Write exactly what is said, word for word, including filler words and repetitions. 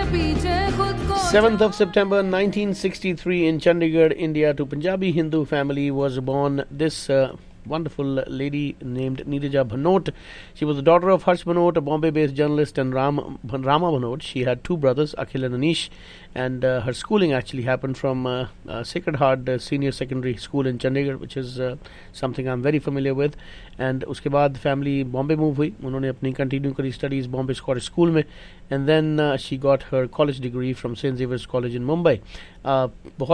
seventh of September nineteen sixty-three in Chandigarh, India, to Punjabi Hindu family was born this uh, wonderful lady named Neeraja Bhanot. She was the daughter of Harsh Bhanot, a Bombay-based journalist, and Ram, Rama Bhanot. She had two brothers, Akhil and Anish, and uh, her schooling actually happened from uh, uh, Sacred Heart uh, Senior Secondary School in Chandigarh, which is uh, something I'm very familiar with. And उसके बाद family Bombay move हुई. उन्होंने अपनी continue करी studies Bombay Scottish School में, and then uh, she got her college degree from Saint Xavier's College in Mumbai. Uh, बहुत